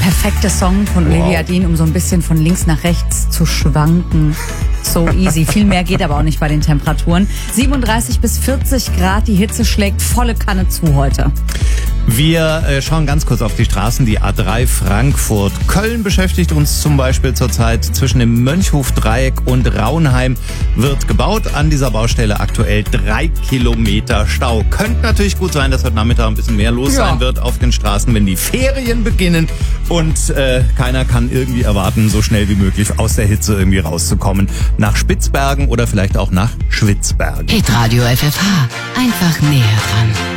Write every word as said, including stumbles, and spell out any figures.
perfekte Song von Wow. Olivia Dean, um so ein bisschen von links nach rechts zu schwanken. So easy. Viel mehr geht aber auch nicht bei den Temperaturen. siebenunddreißig bis vierzig Grad, die Hitze schlägt volle Kanne zu heute. Wir äh, schauen ganz kurz auf die Straßen. Die A drei Frankfurt. Köln beschäftigt uns zum Beispiel zurzeit. Zwischen dem Mönchhof-Dreieck und Raunheim wird gebaut. An dieser Baustelle aktuell drei Kilometer Stau. Könnte natürlich gut sein, dass heute Nachmittag ein bisschen mehr los Ja. sein wird auf den Straßen, wenn die Ferien beginnen. Und äh, keiner kann irgendwie erwarten, so schnell wie möglich aus der Hitze irgendwie rauszukommen. Nach Spitzbergen oder vielleicht auch nach Schwitzbergen. Hitradio F F H. Einfach näher dran.